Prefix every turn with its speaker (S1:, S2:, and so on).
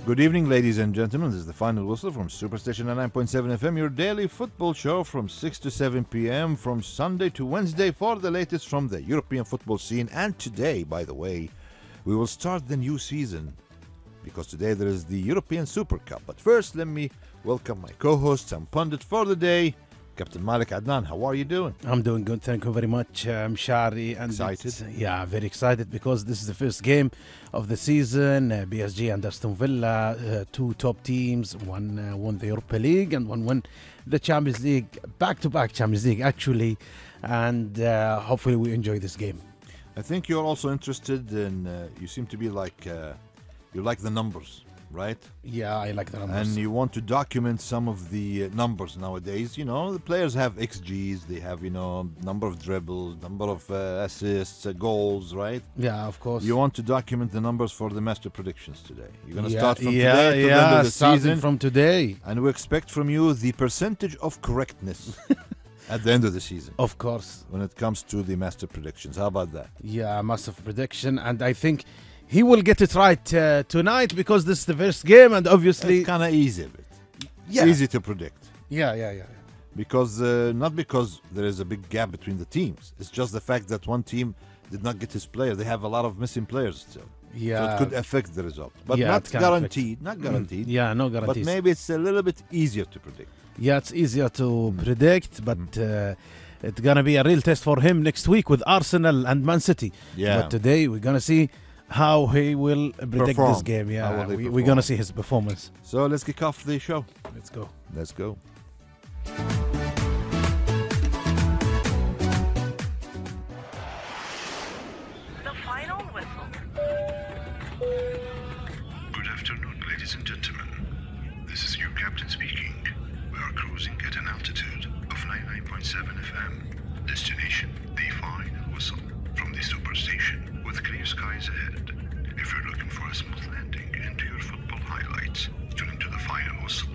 S1: Good evening, ladies and gentlemen. This is the final whistle from Superstation 99.7 FM, your daily football show from 6 to 7 p.m. from Sunday to Wednesday for the latest from the European football scene. And today, by the way, we will start the new season because today there is the European Super Cup. But first, let me welcome my co-host and pundit for the day, Captain Malik Adnan. How are you doing?
S2: I'm doing good. Thank you very much, Shari. And
S1: Excited?
S2: Yeah, very excited because this is the first game of the season. PSG and Aston Villa, two top teams. One won the Europa League and one won the Champions League. Back-to-back Champions League, actually. And hopefully we enjoy this game.
S1: I think you're also interested in, you seem to be like, you like the numbers, right?
S2: Yeah, I like the numbers.
S1: And you want to document some of the numbers nowadays. You know, the players have XGs, they have, number of dribbles, number of assists, goals, right?
S2: Yeah, of course.
S1: You want to document the numbers for the master predictions today. You're going to
S2: Yeah,
S1: start from
S2: yeah,
S1: today to the end of the
S2: starting
S1: season.
S2: from today.
S1: And we expect from you the percentage of correctness at the end of the season
S2: Of course.
S1: when it comes to the master predictions. How about that?
S2: Yeah, massive prediction. And I think he will get it right tonight because this is the first game and obviously...
S1: It's kind of easy a bit.
S2: Yeah.
S1: Easy to predict.
S2: Yeah.
S1: Because not because there is a big gap between the teams. It's just the fact that one team did not get his player. They have a lot of missing players still.
S2: Yeah.
S1: So it could affect the result. But
S2: Yeah,
S1: not
S2: it can
S1: guaranteed. Not guaranteed.
S2: Yeah, no
S1: But
S2: guarantees.
S1: maybe it's a little bit easier to predict.
S2: Yeah, it's easier to predict, but it's going to be a real test for him next week with Arsenal and Man City.
S1: Yeah.
S2: But today we're going to see how he will predict
S1: Perform.
S2: this game.
S1: How
S2: Yeah,
S1: will he
S2: we're
S1: perform?
S2: going to see his performance.
S1: So let's kick off the show.
S2: Let's go.
S1: Let's go.
S3: The final whistle.
S4: Good afternoon, ladies and gentlemen. This is your captain speaking. We are cruising at an altitude of 99.7 FM. Destination, the final whistle. From the superstation with clear skies ahead. If you're looking for a smooth landing into your football highlights, tune into the final whistle.